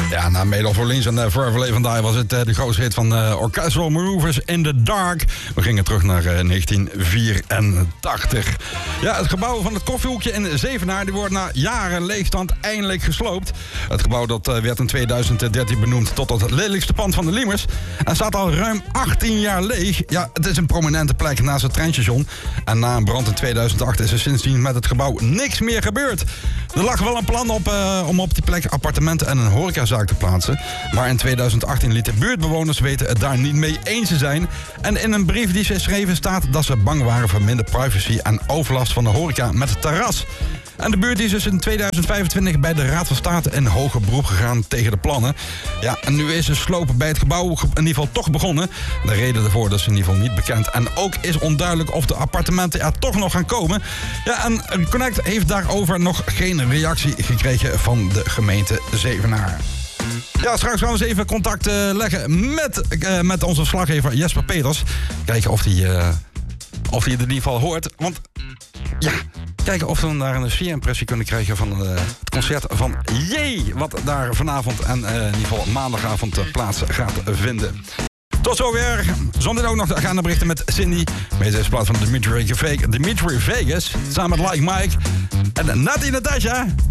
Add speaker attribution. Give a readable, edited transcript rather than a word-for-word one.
Speaker 1: Ja, na Made of Orleans en Forever Live and Die was het de grootste hit van Orchestral Maneuvers in the Dark. We gingen terug naar 1984. Ja, het gebouw van het koffiehoekje in Zevenaar die wordt na jaren leegstand eindelijk gesloopt. Het gebouw dat werd in 2013 benoemd tot het lelijkste pand van de Liemers en staat al ruim 18 jaar leeg. Ja, het is een prominente plek naast het treinstation. En na een brand in 2008 is er sindsdien met het gebouw niks meer gebeurd. Er lag wel een plan op om op die plek appartementen en een horecazaak te plaatsen. Maar in 2018 lieten buurtbewoners weten het daar niet mee eens te zijn. En in een brief die ze schreven staat dat ze bang waren voor minder privacy en overlast van de horeca met het terras. En de buurt is dus in 2025 bij de Raad van State in hoger beroep gegaan tegen de plannen. Ja, en nu is de sloop bij het gebouw in ieder geval toch begonnen. De reden daarvoor is in ieder geval niet bekend. En ook is onduidelijk of de appartementen er toch nog gaan komen. Ja, en Connect heeft daarover nog geen reactie gekregen van de gemeente Zevenaar. Ja, straks gaan we eens even contact leggen met onze verslaggever Jesper Peters. Kijken of hij het in ieder geval hoort. Want ja, kijken of we daar een sfeerimpressie kunnen krijgen van het concert van Jee. Wat daar vanavond en in ieder geval maandagavond plaats gaat vinden. Tot zover. Zometeen ook nog de agendaberichten met Cindy. Met deze plaats van Dimitri Vegas. Samen met Like Mike. En Nati Natasha.